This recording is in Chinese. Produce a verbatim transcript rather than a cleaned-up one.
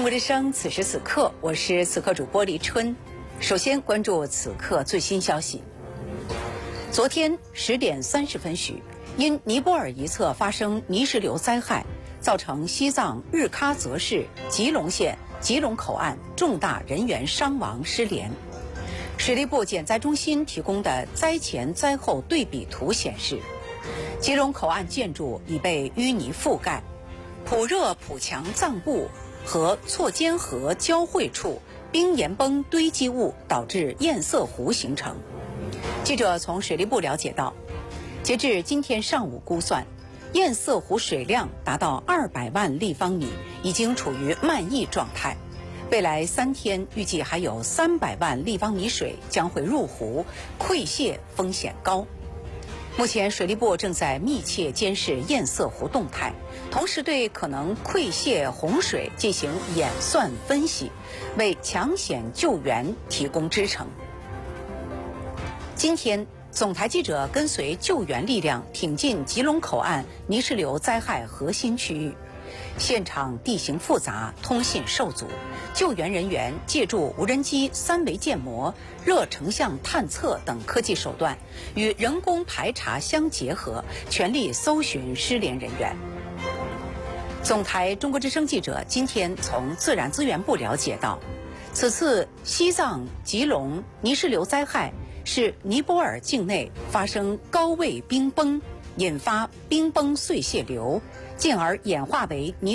国之声，此时此刻，我是此刻主播李春。首先关注此刻最新消息。昨天十点三十分许，因尼泊尔一侧发生泥石流灾害，造成西藏日喀则市吉隆县吉隆口岸重大人员伤亡失联。水利部减灾中心提供的灾前灾后对比图显示，吉隆口岸建筑已被淤泥覆盖，普热普强藏布和错间河交汇处冰岩崩堆积物导致堰塞湖形成。记者从水利部了解到，截至今天上午估算，堰塞湖水量达到二百万立方米，已经处于漫溢状态。未来三天预计还有三百万立方米水将会入湖，溃泄风险高。目前水利部正在密切监视堰塞湖动态，同时对可能溃泄洪水进行演算分析，为抢险救援提供支撑。今天总台记者跟随救援力量挺进吉隆口岸泥石流灾害核心区域，现场地形复杂，通信受阻，救援人员借助无人机三维建模、热成像探测等科技手段，与人工排查相结合，全力搜寻失联人员。总台中国之声记者今天从自然资源部了解到，此次西藏吉隆泥石流灾害是尼泊尔境内发生高位冰崩，引发冰崩碎屑流，进而演化为泥